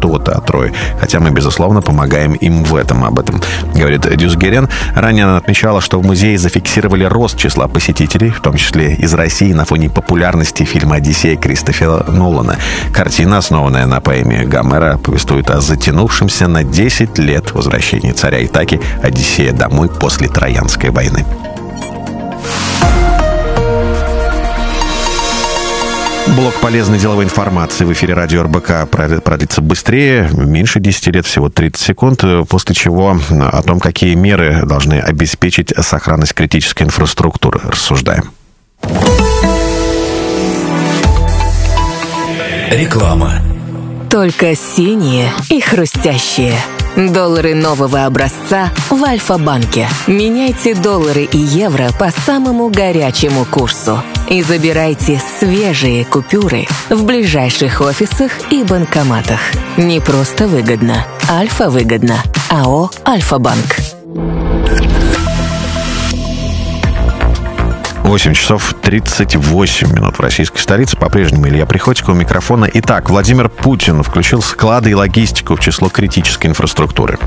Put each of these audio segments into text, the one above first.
что-то от Рои. Хотя мы, безусловно, помогаем им в этом. Об этом говорит Дюсгерен. Ранее она отмечала, что в музее зафиксировали рост числа посетителей, в том числе из России, на фоне популярности фильма «Одиссея» Кристофера Нолана. Картина, основанная на поэме Гомера, повествует о затянувшемся на 10 лет возвращении царя Итаки Одиссея домой после Троянской войны. Блок полезной деловой информации в эфире радио РБК продлится быстрее, меньше 10 лет, всего 30 секунд, после чего о том, какие меры должны обеспечить сохранность критической инфраструктуры, рассуждаем. Реклама. Только синие и хрустящие. Доллары нового образца в Альфа-банке. Меняйте доллары и евро по самому горячему курсу. И забирайте свежие купюры в ближайших офисах и банкоматах. Не просто выгодно. Альфа-выгодно. АО «Альфа-банк». 8 часов 38 минут в российской столице. По-прежнему Илья Приходько у микрофона. Итак, Владимир Путин включил склады и логистику в число критической инфраструктуры.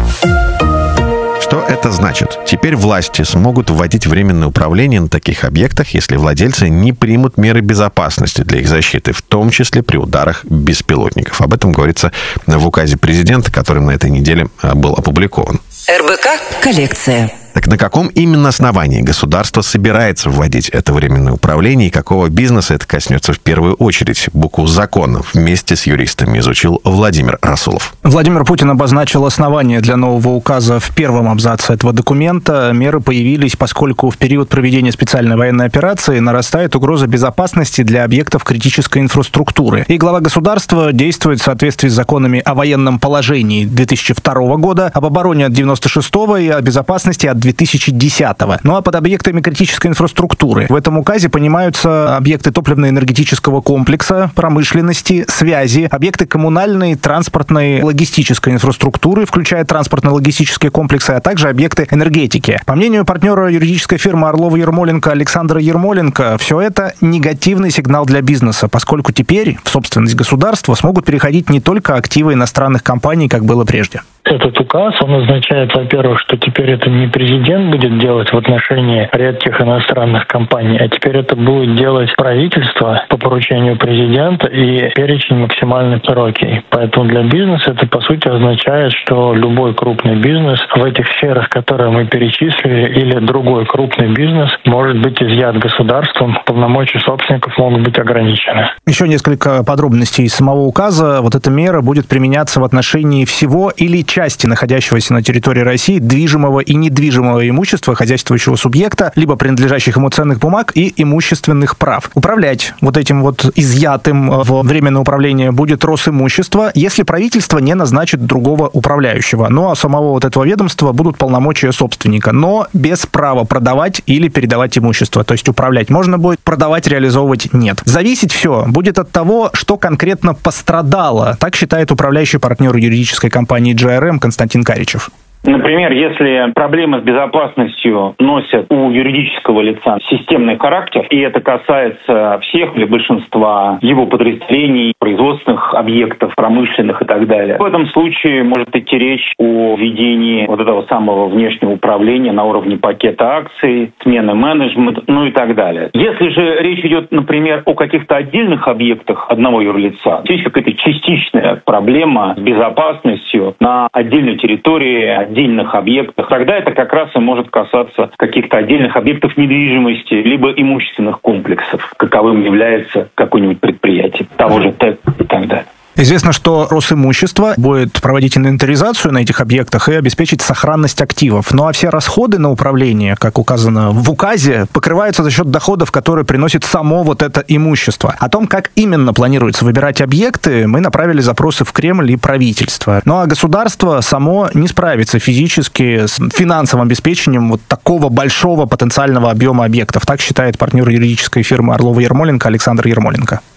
Что это значит? Теперь власти смогут вводить временное управление на таких объектах, если владельцы не примут меры безопасности для их защиты, в том числе при ударах беспилотников. Об этом говорится в указе президента, который на этой неделе был опубликован. РБК «Коллекция». Так на каком именно основании государство собирается вводить это временное управление и какого бизнеса это коснется в первую очередь? Букву закона вместе с юристами изучил Владимир Расулов. Владимир Путин обозначил основания для нового указа в первом абзаце этого документа. Меры появились, поскольку в период проведения специальной военной операции нарастает угроза безопасности для объектов критической инфраструктуры. И глава государства действует в соответствии с законами о военном положении 2002 года, об обороне от 96-го и о безопасности от 2010-го. Ну а под объектами критической инфраструктуры в этом указе понимаются объекты топливно-энергетического комплекса, промышленности, связи, объекты коммунальной, транспортной, логистической инфраструктуры, включая транспортно-логистические комплексы, а также объекты энергетики. По мнению партнера юридической фирмы Орлова-Ермоленко Александра Ермоленко, все это негативный сигнал для бизнеса, поскольку теперь в собственность государства смогут переходить не только активы иностранных компаний, как было прежде. Этот указ, он означает, во-первых, что теперь это не президент будет делать в отношении редких иностранных компаний, а теперь это будет делать правительство по поручению президента и перечень максимально широкий. Поэтому для бизнеса это, по сути, означает, что любой крупный бизнес в этих сферах, которые мы перечислили, или другой крупный бизнес может быть изъят государством, полномочия собственников могут быть ограничены. Еще несколько подробностей из самого указа. Вот эта мера будет применяться в отношении всего или части находящегося на территории России движимого и недвижимого имущества хозяйствующего субъекта, либо принадлежащих ему ценных бумаг и имущественных прав. Управлять вот этим вот изъятым в временное управление будет Росимущество, если правительство не назначит другого управляющего. Ну а самого вот этого ведомства будут полномочия собственника, но без права продавать или передавать имущество. То есть управлять можно будет, продавать, реализовывать нет. Зависеть все будет от того, что конкретно пострадало. Так считает управляющий партнер юридической компании GRM Константин Каричев. Например, если проблемы с безопасностью носят у юридического лица системный характер, и это касается всех или большинства его подразделений, производственных объектов, промышленных и так далее, в этом случае может идти речь о введении вот этого самого внешнего управления на уровне пакета акций, смены менеджмента, ну и так далее. Если же речь идет, например, о каких-то отдельных объектах одного юрлица, есть какая-то частичная проблема с безопасностью на отдельной территории, отдельных объектах, тогда это как раз и может касаться каких-то отдельных объектов недвижимости, либо имущественных комплексов, каковым является какое-нибудь предприятие, того же ТЭК и так далее. Известно, что Росимущество будет проводить инвентаризацию на этих объектах и обеспечить сохранность активов. Ну а все расходы на управление, как указано в указе, покрываются за счет доходов, которые приносит само вот это имущество. О том, как именно планируется выбирать объекты, мы направили запросы в Кремль и правительство. Ну а государство само не справится физически с финансовым обеспечением вот такого большого потенциального объема объектов. Так считает партнер юридической фирмы Орлова-Ермоленко Александр Ермоленко.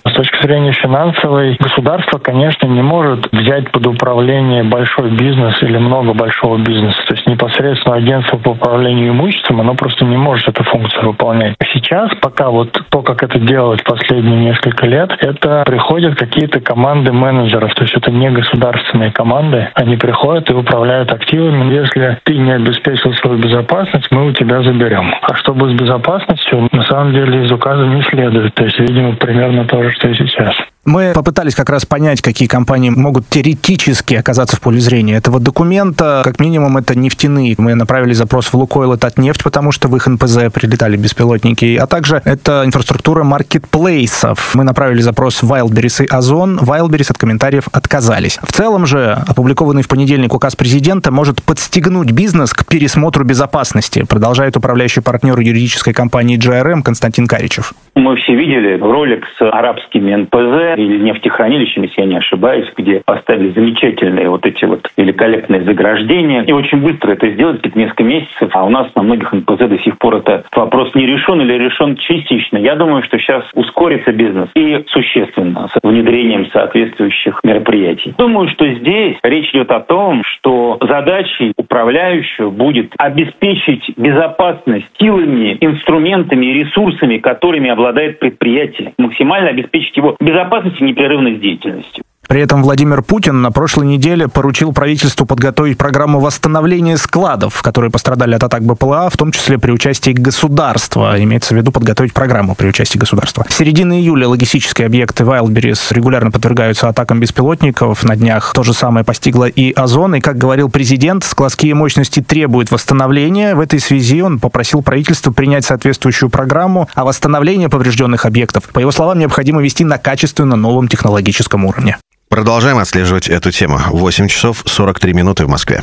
С точки зрения финансовой, государство, конечно, не может взять под управление большой бизнес или много большого бизнеса. То есть непосредственно агентство по управлению имуществом, оно просто не может эту функцию выполнять. Сейчас, пока вот то, как это делать последние несколько лет, это приходят какие-то команды менеджеров. То есть это не государственные команды. Они приходят и управляют активами. Если ты не обеспечил свою безопасность, мы у тебя заберем. А чтобы с безопасностью, на самом деле, из указа не следует. То есть, видимо, примерно то же, что и сейчас. Мы попытались как раз понять, какие компании могут теоретически оказаться в поле зрения этого документа. Как минимум, это нефтяные. Мы направили запрос в Лукойл и Татнефть, потому что в их НПЗ прилетали беспилотники. А также это инфраструктура маркетплейсов. Мы направили запрос в Wildberries и Озон. Wildberries от комментариев отказались. В целом же, опубликованный в понедельник указ президента может подстегнуть бизнес к пересмотру безопасности, продолжает управляющий партнер юридической компании GRM Константин Каричев. Мы все видели ролик с арабскими НПЗ или нефтехранилищами, если я не ошибаюсь, где поставили замечательные вот эти вот великолепные заграждения. И очень быстро это сделать, где-то несколько месяцев. А у нас на многих НПЗ до сих пор этот вопрос не решен или решен частично. Я думаю, что сейчас ускорится бизнес и существенно с внедрением соответствующих мероприятий. Думаю, что здесь речь идет о том, что задачей управляющего будет обеспечить безопасность силами, инструментами и ресурсами, которыми обладает предприятие. Максимально обеспечить его безопасность и непрерывность деятельности. При этом Владимир Путин на прошлой неделе поручил правительству подготовить программу восстановления складов, которые пострадали от атак БПЛА, в том числе при участии государства. Имеется в виду подготовить программу при участии государства. С середины июля логистические объекты Wildberries регулярно подвергаются атакам беспилотников. На днях то же самое постигло и Озон. И, как говорил президент, складские мощности требуют восстановления. В этой связи он попросил правительство принять соответствующую программу, а восстановление поврежденных объектов, по его словам, необходимо вести на качественно новом технологическом уровне. Продолжаем отслеживать эту тему. 8 часов 43 минуты в Москве.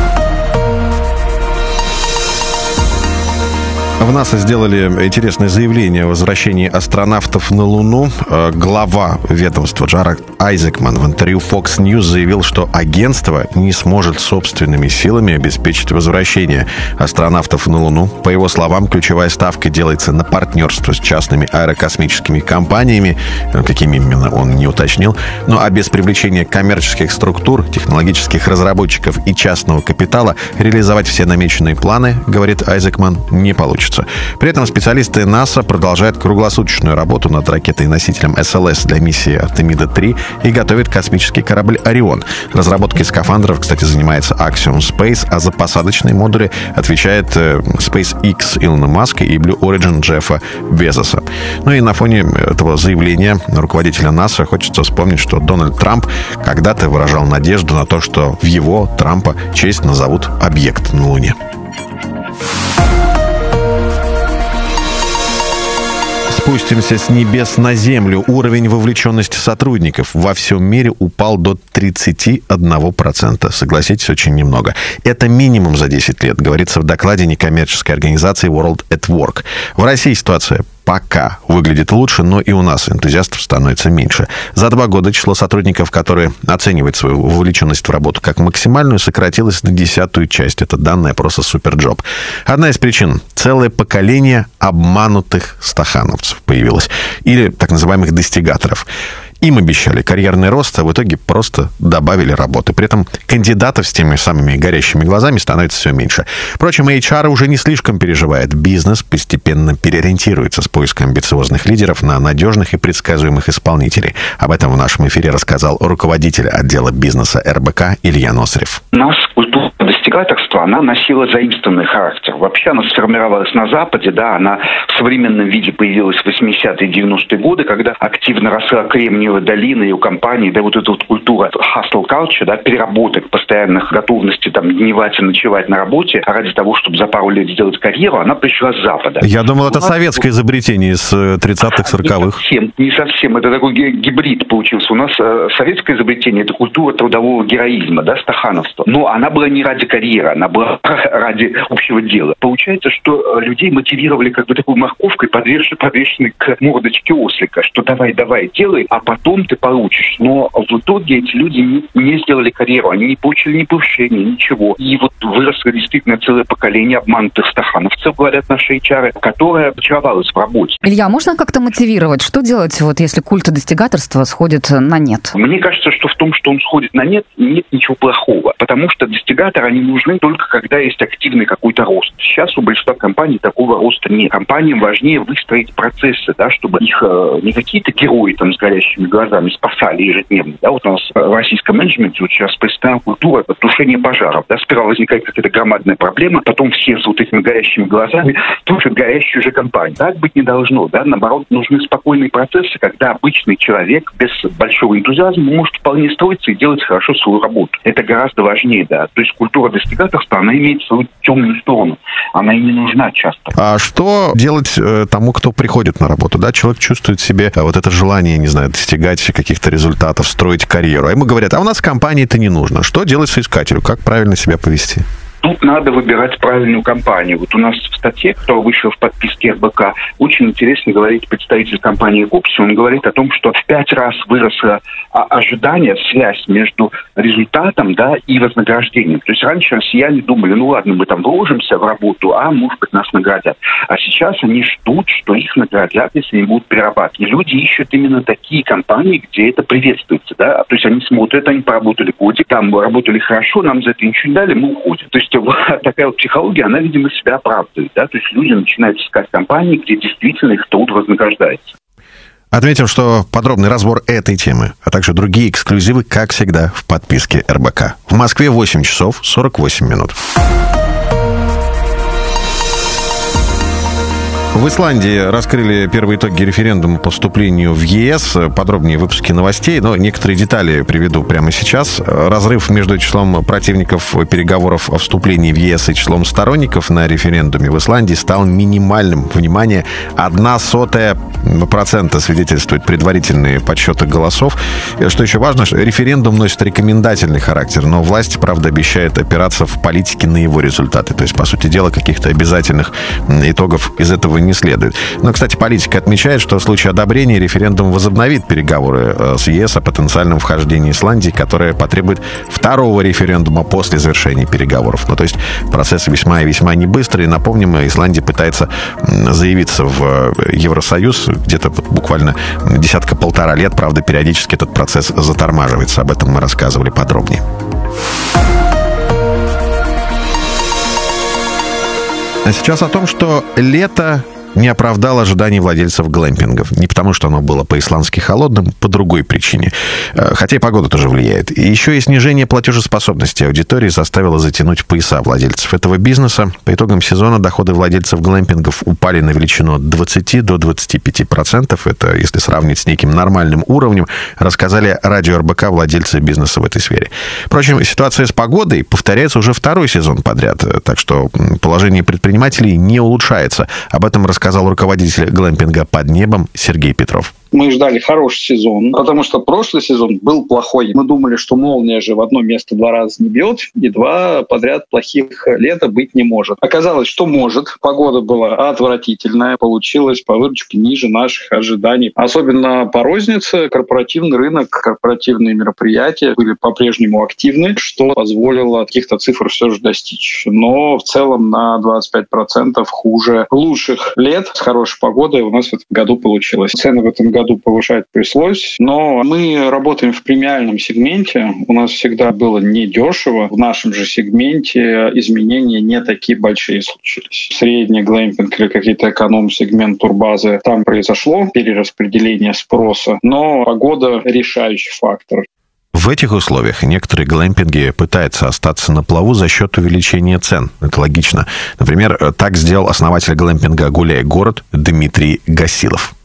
В НАСА сделали интересное заявление о возвращении астронавтов на Луну. Глава ведомства Джаред Айзекман в интервью Fox News заявил, что агентство не сможет собственными силами обеспечить возвращение астронавтов на Луну. По его словам, ключевая ставка делается на партнерство с частными аэрокосмическими компаниями, какими именно он не уточнил. Ну а без привлечения коммерческих структур, технологических разработчиков и частного капитала реализовать все намеченные планы, говорит Айзекман, не получится. При этом специалисты НАСА продолжают круглосуточную работу над ракетой-носителем СЛС для миссии Артемида-3 и готовят космический корабль «Орион». Разработкой скафандров, кстати, занимается Axiom Space, а за посадочные модули отвечает SpaceX Илона Маска и Blue Origin Джеффа Безоса. Ну и на фоне этого заявления руководителя НАСА хочется вспомнить, что Дональд Трамп когда-то выражал надежду на то, что в его, Трампа, честь назовут объект на Луне. Спустимся с небес на землю. Уровень вовлеченности сотрудников во всем мире упал до 31%. Согласитесь, очень немного. Это минимум за 10 лет, говорится в докладе некоммерческой организации World at Work. В России ситуация пока выглядит лучше, но и у нас энтузиастов становится меньше. За 2 года число сотрудников, которые оценивают свою вовлеченность в работу как максимальную, сократилось на 10-ую часть. Это данные опроса Суперджоп. Одна из причин – целое поколение обманутых стахановцев появилось. Или так называемых достигаторов. Им обещали карьерный рост, а в итоге просто добавили работы. При этом кандидатов с теми самыми горящими глазами становится все меньше. Впрочем, HR уже не слишком переживает. Бизнес постепенно переориентируется с поиском амбициозных лидеров на надежных и предсказуемых исполнителей. Об этом в нашем эфире рассказал руководитель отдела бизнеса РБК Илья Носарев. У нас культура достигаторства, она носила заимствованный характер. Вообще она сформировалась на Западе, да, она в современном виде появилась в 80-е и 90-е годы, когда активно росла Кремниевая долина, и у компаний, да, вот эта вот культура hustle culture, да, переработок, постоянных готовности там дневать и ночевать на работе ради того, чтобы за пару лет сделать карьеру, она пришла с Запада. Я думал, это советское изобретение из 30-х, 40-х. Не совсем. Это такой гибрид получился. У нас советское изобретение – это культура трудового героизма, да, стахановства. Но она была не радикальной карьера, она была ради общего дела. Получается, что людей мотивировали как бы такой морковкой, подвешенной к мордочке ослика, что давай, делай, а потом ты получишь. Но в итоге эти люди не сделали карьеру, они не получили ни повышения, ничего. И вот выросло действительно целое поколение обманутых стахановцев, говорят наши HR, которое очаровалось в работе. Илья, можно как-то мотивировать? Что делать, вот если культ достигаторства сходит на нет? Мне кажется, что в том, что он сходит на нет, нет ничего плохого. Потому что достигаторы, они нужны только когда есть активный какой-то рост. Сейчас у большинства компаний такого роста нет. Компаниям важнее выстроить процессы, да, чтобы их не какие-то герои там с горящими глазами спасали ежедневно. Да, вот у нас в российском менеджменте вот сейчас представлена культура тушения пожаров. Да, сперва возникает какая-то громадная проблема, потом все с вот этими горящими глазами тушат горящую же компанию. Так быть не должно. Да? Наоборот, нужны спокойные процессы, когда обычный человек без большого энтузиазма может вполне строиться и делать хорошо свою работу. Это гораздо важнее. Да? То есть культура достигаторства, она имеет свою темную сторону. Она им не нужна часто. А что делать тому, кто приходит на работу? Да? Человек чувствует в себе вот это желание, не знаю, достигать каких-то результатов, строить карьеру. А ему говорят, а у нас в компании это не нужно. Что делать соискателю? Как правильно себя повести? Тут надо выбирать правильную компанию. Вот у нас в статье, кто вышел в подписке РБК, очень интересно говорит представитель компании Купси. Он говорит о том, что в 5 раз выросло ожидание, связь между результатом, да, и вознаграждением. То есть раньше россияне думали, ну ладно, мы там вложимся в работу, а может быть нас наградят. А сейчас они ждут, что их наградят, если они будут перерабатывать. И люди ищут именно такие компании, где это приветствуется. Да? То есть они смотрят, они поработали годик, там работали хорошо, нам за это ничего не дали, мы уходим. То есть такая вот психология, она, видимо, себя оправдывает. Да? То есть люди начинают искать компании, где действительно их труд вознаграждается. Отметим, что подробный разбор этой темы, а также другие эксклюзивы, как всегда, в подписке РБК. В Москве 8 часов 48 минут. В Исландии раскрыли первые итоги референдума по вступлению в ЕС. Подробнее в выпуске новостей, но некоторые детали приведу прямо сейчас. Разрыв между числом противников переговоров о вступлении в ЕС и числом сторонников на референдуме в Исландии стал минимальным. Внимание, 0,01% свидетельствуют предварительные подсчеты голосов. Что еще важно, что референдум носит рекомендательный характер, но власть, правда, обещает опираться в политике на его результаты. То есть, по сути дела, каких-то обязательных итогов из этого не следует. Но, кстати, политика отмечает, что в случае одобрения референдум возобновит переговоры с ЕС о потенциальном вхождении Исландии, которое потребует второго референдума после завершения переговоров. Ну, то есть процесс весьма и весьма не быстрый. Напомним, Исландия пытается заявиться в Евросоюз где-то буквально 10-1,5 лет. Правда, периодически этот процесс затормаживается. Об этом мы рассказывали подробнее. А сейчас о том, что лето не оправдало ожиданий владельцев глэмпингов. Не потому, что оно было по-исландски холодным, по другой причине. Хотя и погода тоже влияет. И еще и снижение платежеспособности аудитории заставило затянуть пояса владельцев этого бизнеса. По итогам сезона доходы владельцев глэмпингов упали на величину от 20 до 25%. Это, если сравнить с неким нормальным уровнем, рассказали радио РБК владельцы бизнеса в этой сфере. Впрочем, ситуация с погодой повторяется уже второй сезон подряд. Так что положение предпринимателей не улучшается. Об этом рассказал руководитель глэмпинга «Под небом» Сергей Петров. Мы ждали хороший сезон, потому что прошлый сезон был плохой. Мы думали, что молния же в одно место 2 раза не бьет, и 2 подряд плохих лета быть не может. Оказалось, что может. Погода была отвратительная, получилась по выручке ниже наших ожиданий. Особенно по рознице корпоративный рынок, корпоративные мероприятия были по-прежнему активны, что позволило каких-то цифр все же достичь. Но в целом на 25% хуже лучших лет с хорошей погодой у нас в этом году получилось. Цены в этом году повышать пришлось, но мы работаем в премиальном сегменте. У нас всегда было недешево. В нашем же сегменте изменения не такие большие случились. Средний глэмпинг или какие-то эконом-сегмент турбазы, там произошло перераспределение спроса, но погода — решающий фактор. В этих условиях некоторые глэмпинги пытаются остаться на плаву за счет увеличения цен. Это логично. Например, так сделал основатель глэмпинга «Гуляй город» Дмитрий Гасилов.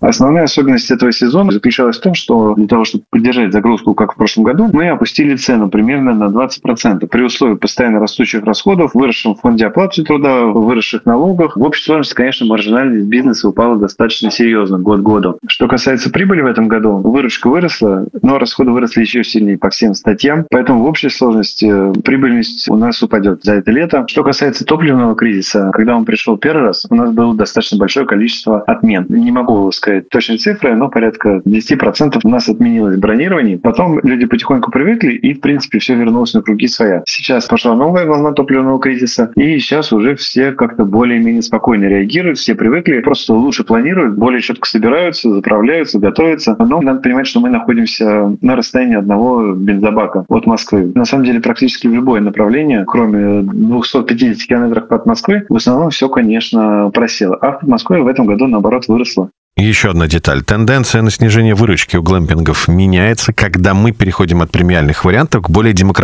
Основная особенность этого сезона заключалась в том, что для того, чтобы поддержать загрузку, как в прошлом году, мы опустили цену примерно на 20%. При условии постоянно растущих расходов, выросшем фонде оплаты труда, выросших налогах, в общей сложности, конечно, маржинальность бизнеса упала достаточно серьезно год к году. Что касается прибыли в этом году, выручка выросла, но расходы выросли еще сильнее по всем статьям, поэтому в общей сложности прибыльность у нас упадет за это лето. Что касается топливного кризиса, когда он пришел первый раз, у нас было достаточно большое количество отмен. Не могу сказать точные цифры, но порядка 10% у нас отменилось бронирование. Потом люди потихоньку привыкли, и, в принципе, все вернулось на круги своя. Сейчас пошла новая волна топливного кризиса, и сейчас уже все как-то более-менее спокойно реагируют, все привыкли, просто лучше планируют, более четко собираются, заправляются, готовятся. Но надо понимать, что мы находимся на расстоянии одного бензобака от Москвы. На самом деле, практически в любое направление, кроме 250 километров от Москвы, в основном все, конечно, просело. А в Москве в этом году, наоборот, выросло. Еще одна деталь. Тенденция на снижение выручки у глэмпингов меняется, когда мы переходим от премиальных вариантов к более демократичным